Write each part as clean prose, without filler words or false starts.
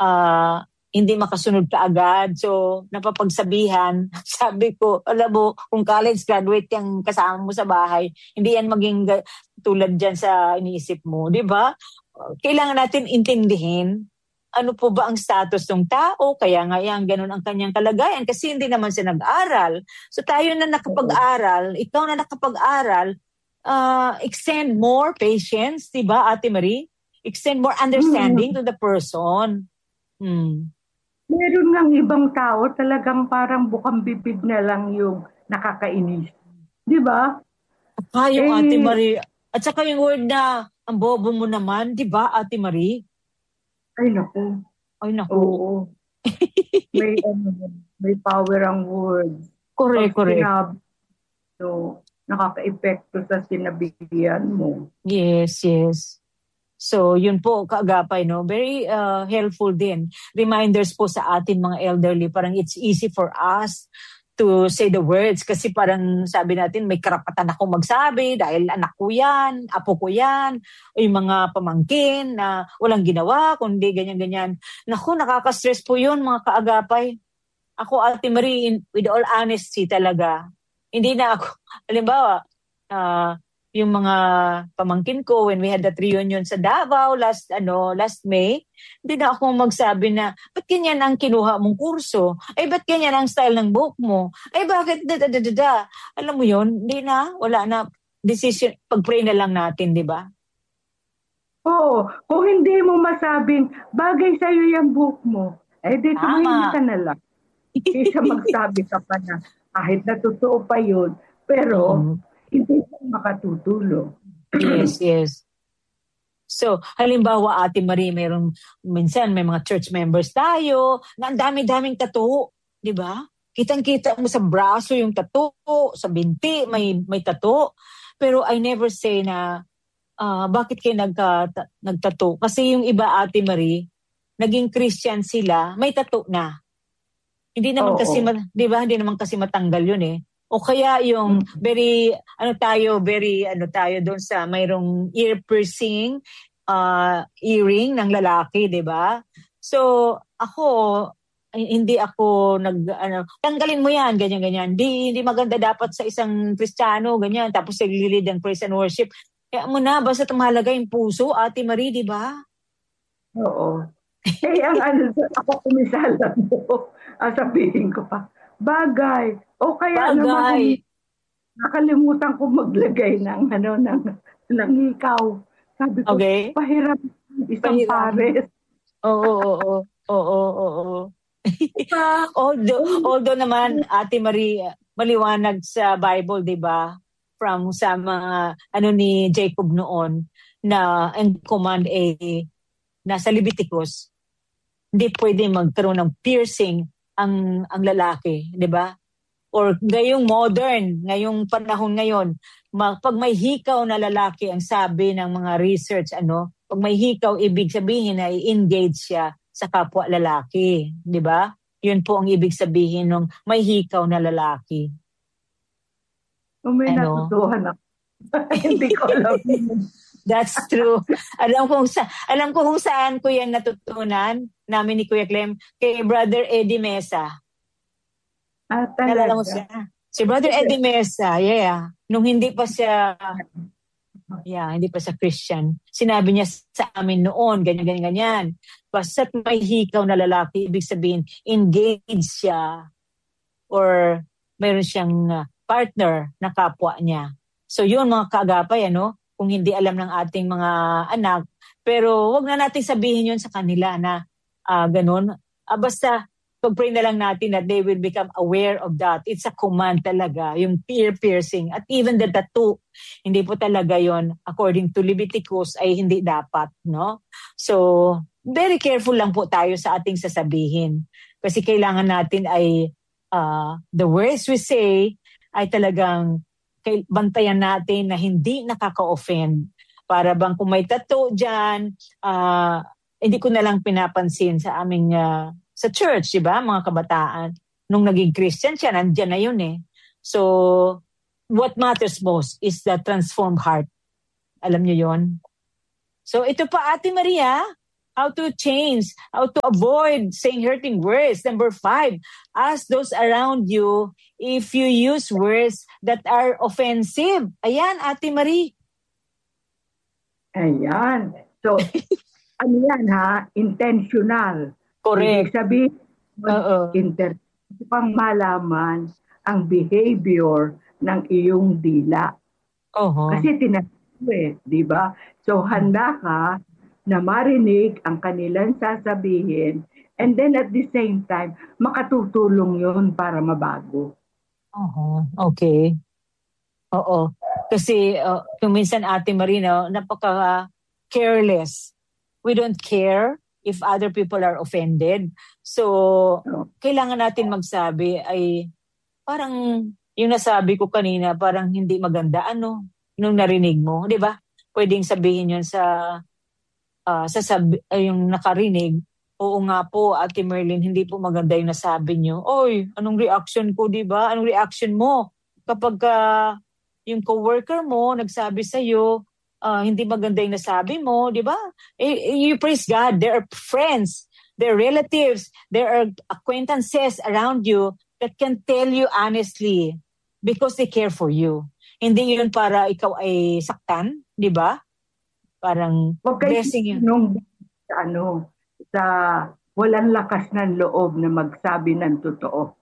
hindi makasunod ka agad. So, napapagsabihan, sabi ko, alam mo, kung college graduate yung kasama mo sa bahay, hindi yan maging tulad dyan sa iniisip mo, di ba? Kailangan natin intindihin ano po ba ang status ng tao, kaya nga yan, ganun ang kanyang kalagayan, kasi hindi naman siya nag-aral. So tayo na nakapag-aral, ikaw na nakapag-aral, extend more patience, di ba, Ate Marie? Extend more understanding to the person. Meron ng ibang tao talagang parang bukang bibig na lang yung nakakainis. Di ba? Yung Ate Marie. At saka yung word na, ang bobo mo naman, di ba, Ate Marie? Ay, naku. Oo. May power ang words. Correct. So, nakaka-epekto sa sinabihan mo. Yes. So, yun po, kaagapay, no? Very helpful din. Reminders po sa atin mga elderly, parang it's easy for us to say the words kasi parang sabi natin may karapatan ako magsabi dahil anak ko yan, apo ko yan, o yung mga pamangkin na walang ginawa, kundi ganyan-ganyan. Naku, nakaka-stress po yun mga kaagapay. Ako, Ate Marie, with all honesty talaga, hindi na ako, halimbawa, yung mga pamangkin ko when we had that reunion sa Davao last May, hindi na ako magsabi na, ba't ganyan ang kinuha mong kurso? Ay, ba't ganyan ang style ng book mo? Ay, bakit da. Alam mo yun, hindi na, wala na, decision, pag-pray na lang natin, di ba? Oo, kung hindi mo masabing, bagay sa'yo yung book mo, di tumahimik ka na lang. Kaysa magsabi ka pa na, kahit na totoo pa yun, pero, hindi makatutulong. Yes. So, halimbawa, Ate Marie, minsan may mga church members tayo na ang dami-daming tattoo, di ba? Kitang-kita mo sa braso yung tattoo, sa binti may tattoo. Pero I never say na, bakit kayo nagtattoo? Kasi yung iba, Ate Marie, naging Christian sila, may tattoo na. Hindi naman di ba? Hindi naman kasi matanggal yun eh. O kaya yung very doon sa mayroong ear piercing, earring ng lalaki, di ba? So, hindi ako tanggalin mo yan, ganyan-ganyan. Hindi maganda dapat sa isang Kristiyano, ganyan. Tapos naglilid ng praise and worship. Kaya mo na, basta tumalaga yung puso, Ate Marie, di ba? Oo. Ako kumisala mo, sabihin ko pa, bagay. O kaya naman, nakalimutan ko maglagay ng hikaw. Sabi ko, pahiram isang pares. Oo. Although naman, Ate Marie, maliwanag sa Bible, di ba? From sa mga, ni Jacob noon, na ang command nasa Leviticus, hindi pwede magkaroon ng piercing ang lalaki, di ba? Or ngayong panahon ngayon, pag may hikaw na lalaki, ang sabi ng mga research, pag may hikaw, ibig sabihin na i-engage siya sa kapwa lalaki, di ba? Yun po ang ibig sabihin ng may hikaw na lalaki. May natutuhan ako. Hindi ko alam. That's true. Alam ko kung saan ko yan natutunan namin ni Kuya Clem, kay Brother Eddie Mesa. Nalala mo siya? Si Brother Eddie Mesa, nung hindi pa siya Christian. Sinabi niya sa amin noon, ganyan. Basta't may hikaw na lalaki, ibig sabihin, engage siya or mayroon siyang partner na kapwa niya. So yun mga kaagapay, kung hindi alam ng ating mga anak, pero wag na natin sabihin yun sa kanila na ganun. Basta pag-pray na lang natin that they will become aware of that. It's a command talaga, yung ear piercing. At even the tattoo, hindi po talaga yon according to Leviticus ay hindi dapat, no? So, very careful lang po tayo sa ating sasabihin. Kasi kailangan natin ay the words we say ay talagang bantayan natin na hindi nakaka-offend. Para bang kung may tattoo dyan, hindi ko na lang pinapansin sa aming sa church, di ba, mga kabataan. Nung naging Christian siya, nandyan na yun eh. So, what matters most is the transformed heart. Alam niyo yon. So, ito pa, Ate Maria, how to change, how to avoid saying hurting words. Number 5, ask those around you if you use words that are offensive. Ayan, Ate Marie. Ayan. So, ano yan ha? Intentional. Correct. Ibig sabihin, pang malaman ang behavior ng iyong dila. Kasi tinasabi, di ba? So, handa ka na marinig ang kanilang sasabihin and then at the same time, makatutulong yun para mabago. Okay. Oo. Kasi kung minsan Ate Marino, napaka-careless. We don't care if other people are offended. So, kailangan natin magsabi ay parang yung nasabi ko kanina, parang hindi maganda. Nung narinig mo, di ba? Pwedeng sabihin yun sa yung nakarinig, oo nga po, Ate Merlin, hindi po maganda yung nasabi nyo. Oy, anong reaction ko, di ba? Anong reaction mo? Kapag yung coworker mo nagsabi sa'yo, hindi maganda yung nasabi mo, di ba? You praise God. There are friends, there are relatives, there are acquaintances around you that can tell you honestly because they care for you. Hindi yun para ikaw ay saktan, di ba? Parang blessing yun. Sa walang lakas ng loob na magsabi ng totoo.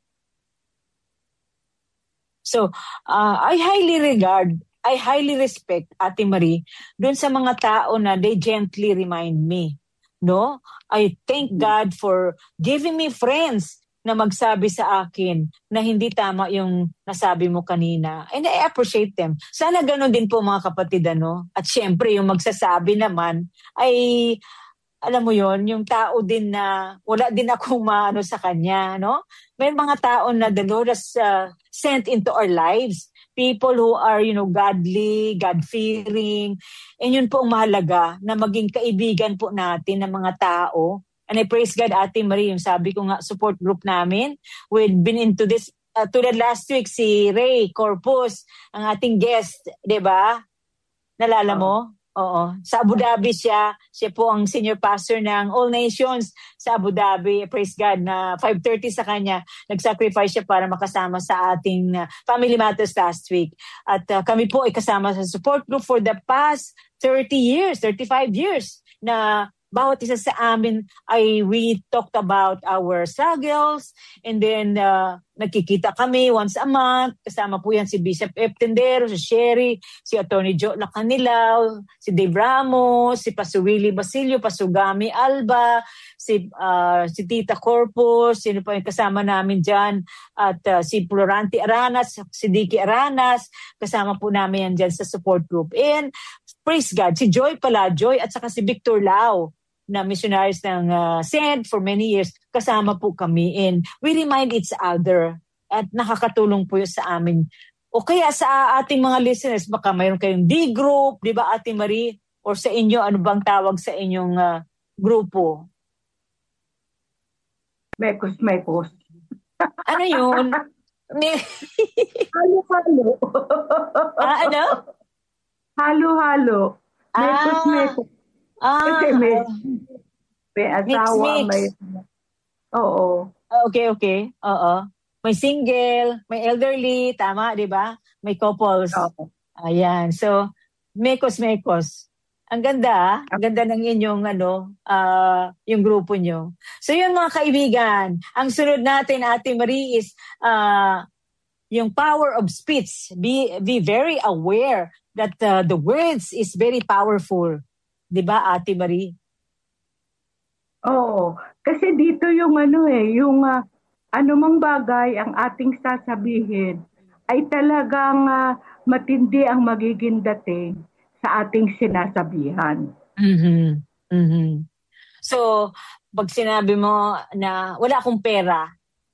So, I highly respect, Ate Marie, dun sa mga tao na they gently remind me. No? I thank God for giving me friends na magsabi sa akin na hindi tama yung nasabi mo kanina. And I appreciate them. Sana ganun din po mga kapatid, At syempre, yung magsasabi naman ay, alam mo yon, yung tao din na wala din akong maano sa kanya, no? May mga tao na the Lord has sent into our lives. People who are, godly, God-fearing. And yun po ang mahalaga na maging kaibigan po natin ng mga tao. And I praise God, Ate Marie, yung sabi ko nga, support group namin. We've been into this, tulad last week, si Ray Corpus, ang ating guest, di ba? Nalala mo? Oo. Sa Abu Dhabi siya. Siya po ang senior pastor ng All Nations sa Abu Dhabi. Praise God na 5:30 sa kanya. Nag-sacrifice siya para makasama sa ating Family Matters last week. At kami po ay kasama sa support group for the past 30 years, 35 years na bawat isa sa amin ay we talked about our struggles and then nagkikita kami once a month. Kasama po yan si Bishop Eptendero, si Sherry, si Atty. Joe Lacanilaw, si Dave Ramos, si Pastor Willie Basilio, Pastor Gami Alba, si Tita Corpus, sino pa yung kasama namin dyan, at si Florante Aranas, si Dicky Aranas, kasama po namin yan dyan sa support group. And praise God, si Joy Palajoy at saka si Victor Lau, na missionaries ng SEND for many years, kasama po kami and we remind each other at nakakatulong po yun sa amin. O kaya sa ating mga listeners, baka mayroon kayong D-group, di ba Ate Marie? Or sa inyo, ano bang tawag sa inyong grupo? Mekos. Ano yun? Halo-halo. Ano? Halo-halo. Mekos. Kasi may asawa, may... Oo. Okay. Oo. May single, may elderly, tama, di ba? May couples. Oo. Ayan. So, mekos. Ang ganda, ang ganda ng inyong yung grupo nyo. So yun mga kaibigan, ang sunod natin, Ate Marie, is yung power of speech. Be very aware that the words is very powerful. Di ba, Ate Marie? Oo. Kasi dito yung yung anumang bagay ang ating sasabihin ay talagang matindi ang magiging dating sa ating sinasabihan. So, pag sinabi mo na wala akong pera,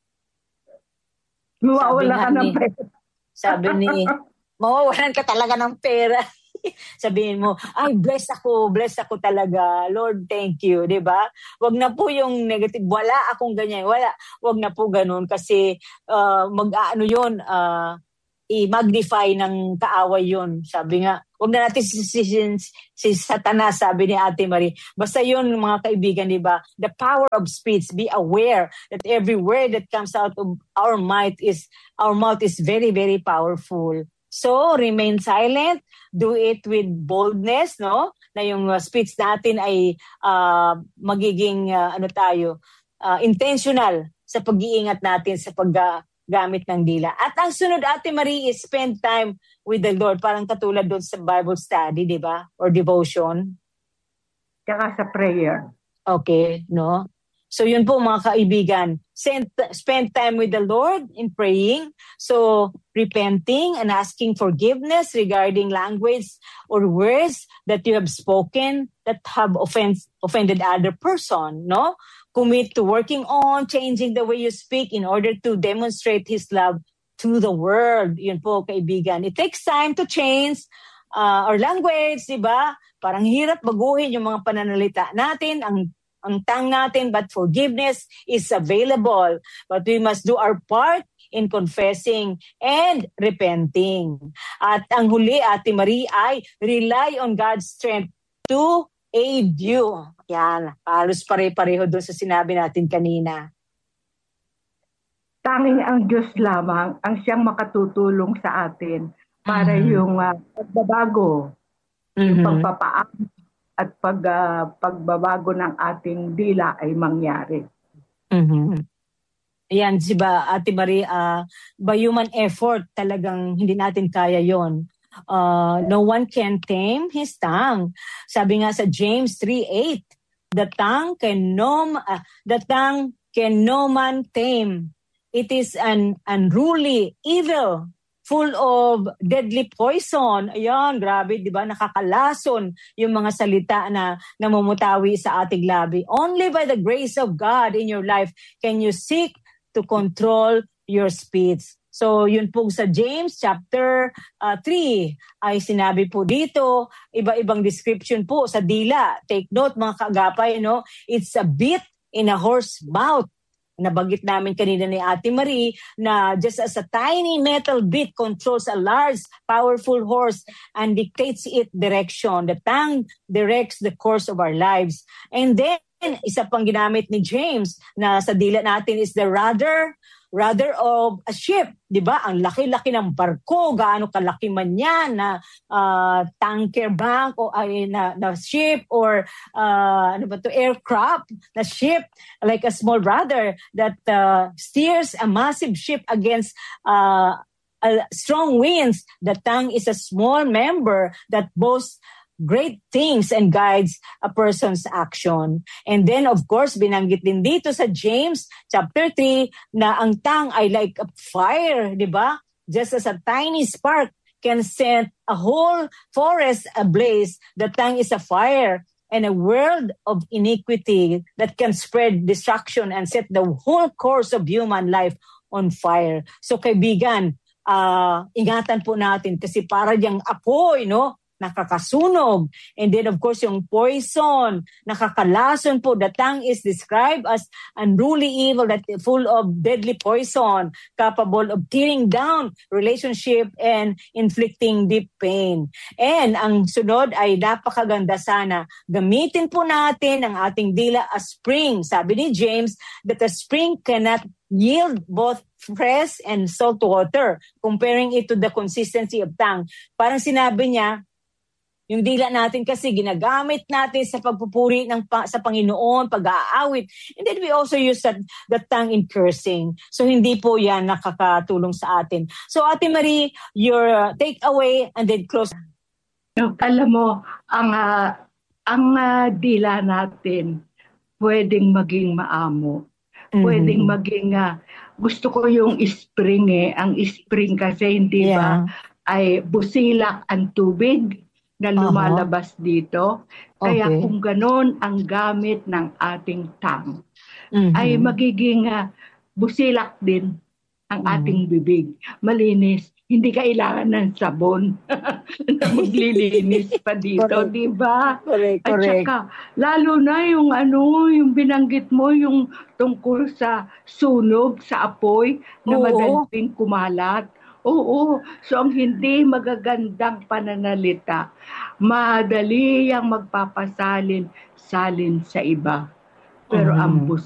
mawawala ka ng pera. Sabi ni, mawawalan ka talaga ng pera. Sabihin mo, ay, bless ako talaga. Lord, thank you, di ba? Wag na po yung negative, wala akong ganyan, wag na po ganun kasi i-magnify ng kaaway yun. Sabi nga, Huwag na natin si Satanas, sabi ni Ate Marie. Basta yun, mga kaibigan, di ba? The power of speech. Be aware that every word that comes out of our mouth is very, very powerful. So, remain silent. Do it with boldness, no? Na yung speech natin ay magiging, intentional sa pag-iingat natin sa paggamit ng dila. At ang sunod, Ate Marie, is spend time with the Lord. Parang katulad doon sa Bible study, di ba? Or devotion. Tsaka sa prayer. Okay, no? So yun po mga kaibigan, spend time with the Lord in praying. So repenting and asking forgiveness regarding language or words that you have spoken that have offended other person, no? Commit to working on changing the way you speak in order to demonstrate His love to the world. Yun po kaibigan. It takes time to change our language, di ba? Parang hirap baguhin yung mga pananalita natin, ang tongue natin, but forgiveness is available. But we must do our part in confessing and repenting. At ang huli, Ate Marie, ay rely on God's strength to aid you. Yan, halos pare-pareho doon sa sinabi natin kanina. Tanging ang Diyos lamang ang siyang makatutulong sa atin para yung pagbabago, yung pagpapaam at pagbabago ng ating dila ay mangyari. Yan, diba, Ate Marie, by human effort, talagang hindi natin kaya yon. No one can tame his tongue. Sabi nga sa James 3:8, the tongue can no man tame. It is an unruly evil, full of deadly poison. Ayan, grabe, di ba? Nakakalason yung mga salita na namumutawi sa ating labi. Only by the grace of God in your life can you seek to control your speech. So, yun po sa James chapter 3 ay sinabi po dito, iba-ibang description po sa dila. Take note mga kaagapay, no? It's a bit in a horse mouth. Nabanggit namin kanina ni Ate Marie na just as a tiny metal bit controls a large, powerful horse and dictates its direction. The tongue directs the course of our lives. And then, isa pang ginamit ni James na sa dila natin is the rudder of a ship, 'di ba? Ang laki-laki ng barko, gaano kalaki man 'yan na tanker bank o na ship or aircraft, na ship like a small rudder that steers a massive ship against strong winds. The tongue is a small member that boasts great things and guides a person's action. And then, of course, binanggit din dito sa James chapter 3 na ang tongue ay like a fire, di ba? Just as a tiny spark can set a whole forest ablaze, the tongue is a fire and a world of iniquity that can spread destruction and set the whole course of human life on fire. So, kaibigan, ingatan po natin kasi para diyang apoy, no? Nakakasunog. And then, of course, yung poison, nakakalason po. The tongue is described as unruly evil that is full of deadly poison, capable of tearing down relationship and inflicting deep pain. And ang sunod ay napakaganda sana. Gamitin po natin ang ating dila as spring. Sabi ni James that a spring cannot yield both fresh and salt water, comparing it to the consistency of tongue. Parang sinabi niya, yung dila natin kasi ginagamit natin sa pagpupuri sa Panginoon, pag-aawit. And then we also use the tongue in cursing. So hindi po yan nakakatulong sa atin. So Ate Marie, your take away and then close. Alam mo, ang dila natin pwedeng maging maamo. Pwedeng maging, gusto ko yung spring Ang spring kasi hindi ba ay busilak ang tubig na lumalabas dito. Kaya kung ganon ang gamit ng ating tongue, ay magiging busilak din ang ating bibig. Malinis. Hindi kailangan ng sabon na maglilinis pa dito, di ba? Correct. At saka, lalo na yung yung binanggit mo, yung tungkol sa sunog, sa apoy, na madaling kumalat. Oo. So, ang hindi magagandang pananalita, madali yang magpapasalin-salin sa iba. Pero ang Mm.